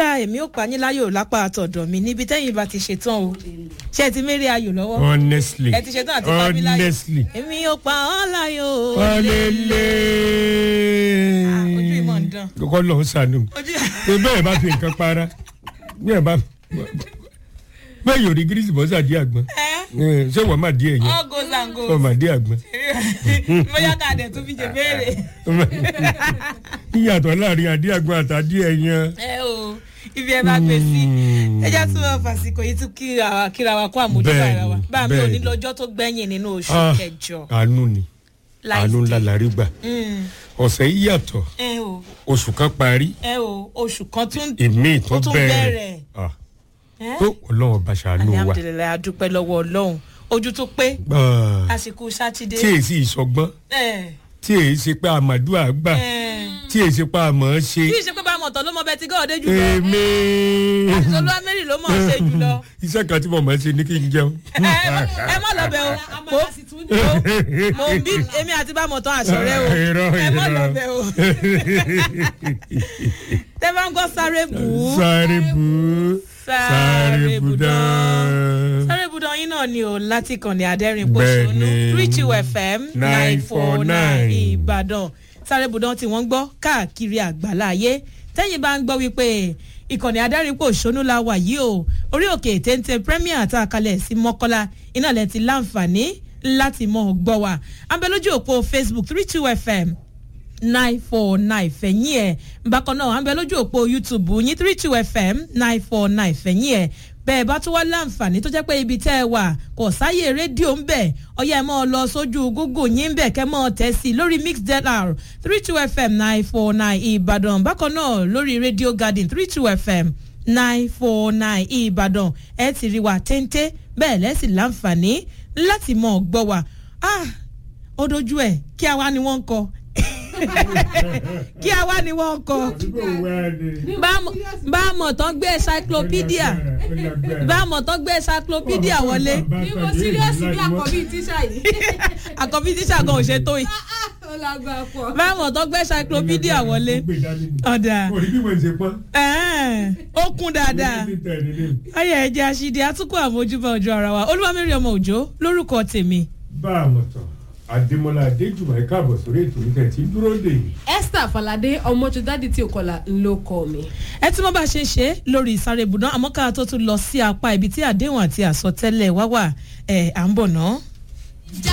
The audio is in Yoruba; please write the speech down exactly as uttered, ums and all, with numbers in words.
yá èmi ò pa yín láyò lápá àtọ̀dọ̀ mi níbi tẹ́yìn bá ti ṣetán o ṣe ti mẹ́rẹ̀ ayò lọ́wọ́ honestly ẹ ti ṣetán àti pa mí láyò honestly èmi ò pa ọ́ láyò ọlẹ́lẹ́ ojú ìmọ̀ ń dán kọ́kọ́ lọ́ọ́ sànù bẹ́ẹ̀ bá fi nǹkan para bẹ́ẹ̀ bá bẹ́ẹ̀ yóò rí gírísì bọ́sà dí àgbọn ṣé wọ́n máa dí ẹ̀yìn all goes and goes wọ́n máa dí àgbọn. bóyá ká dẹ̀ tún fi ṣe béèrè. yíyàtọ̀ láàrin àdí àgbọn àtàdí ẹ̀yìn. ẹ o ibi ẹ bá gbé sí ẹ já tún wọn fàsìkò yìí tún kíra wa kó àmójútó ara wa bá mi ò ní lọ́jọ́ tó gbẹ̀yìn nínú oṣù kẹjọ. àánú ni àánú ńlá la rí gbà ọ̀sẹ̀ yìí yàtọ̀ oṣù kan parí oṣù kan tún ìmí tó bẹ̀rẹ̀ tó ọlọ́run ọba ṣàánú wa. alihamudulilayi adúpẹ́ lọ́wọ́ ọlọ́run ojú tó pé àsìkò sátidé. tí èsì ìsọgbọ́n tí èsì pé àmàdù àgbà tí èsì pé àmọ́ ṣe. tí èsì pé bá mọ̀tọ́ ló mọ bẹ́ẹ̀ tí gọ́ọ̀dé jù lọ. èmi. àtìsọ́lú amẹ́rì ló mọ̀ ṣe jù lọ. iṣẹ́ kan tí mo mọ̀ ṣe ni kí n jẹun. ẹ má lọ bẹ o mo ń bí èmi àti bá mọ̀tọ́ àṣọrẹ́ o ẹ má lọ bẹ o. tẹ́ bá ń gbọ́ sáré bù ú. sáré bù ú sáré budán sáré budán yín náà ni o láti kàn ní adẹ́rìn pòṣónú Ríchì F M nine four nine Ìbàdàn sáré budán tí wọ́n gbọ́ káàkiri àgbáláyé tẹ́yìn bá ń gbọ́ wípé ìkànnì adẹ́rìn pòṣónú la wà yìí o orí òkè téńté premier tá a kalẹ̀ sí Mọ́kọ́lá iná lẹ́ ti láǹfààní láti mọ̀ gbọ́ wa abẹ́lójú òpó Facebook Ríchì F M nine four nine fẹ̀yìn ẹ̀ bákan náà à ń bẹ lójú òpó YouTube yín Ríchì F M nine four nine fẹ̀yìn ẹ̀ bẹ́ẹ̀ bá tún wá láǹfààní tó jẹ́ pé ibi tẹ́ ẹ wà kò sáyè rédíò ń bẹ̀ ọyá ẹ mọ́ ọ lọ sójú Google yín ń bẹ̀ kẹ́ mọ́ ọ tẹ̀ sí lórí Mixlr Ríchì F M nine four nine Ìbàdàn bákan náà lórí Radio Garden Ríchì F M nine four nine Ìbàdàn ẹ ti rí wa téńté bẹ́ẹ̀ lẹ́sìn láǹfààní láti mọ̀ ọ gbọ́ wa ah ó dojú ẹ̀ kí a wá ni wọ́n ń kọ kí a wá ni wọ́n kọ bá a mọ̀ tán gbé encyclopedia bá a mọ̀ tán gbé encyclopedia wọlé. bí mo síríọ̀sì bí àkọ́bí tíṣà yìí. àkọ́bí tíṣà gan ò ṣe tó yìí. bá a mọ̀ tán gbé encyclopedia wọlé. ọ̀dà ó kún dáadáa. ọyọ ẹ̀jẹ̀ àṣìdí àtúkọ̀ àmójúbà ojú ara wa Olúwamẹ́rì ọmọ Òjó lórúkọ tèmi. bá a mọ̀ tán Adémọ́lá Adéjùmọ̀ ẹ káàbọ̀ sórí ètò nígbà tí dúró dè yìí. Esther Falade ọmọjọ dádì tí òkọlà ló kọ mi. ẹ tí mo bá ṣe ṣe lórí ìsáré ibùdó àmọ́ ká tó tún lọ sí apá ibi tí àdéhùn àti àsọtẹ́lẹ̀ wá wà ẹ̀ à ń bọ̀ náà.